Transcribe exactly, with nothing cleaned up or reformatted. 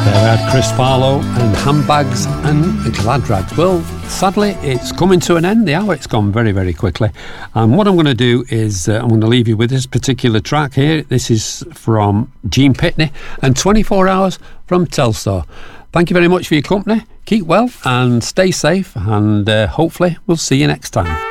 Chris Farlow and Handbags and Glad Rags. Well, sadly, it's coming to an end. The hour, it's gone very, very quickly. And what I'm going to do is uh, I'm going to leave you with this particular track here. This is from Gene Pitney and twenty-four hours from Telstar. Thank you very much for your company. Keep well and stay safe, and uh, hopefully we'll see you next time.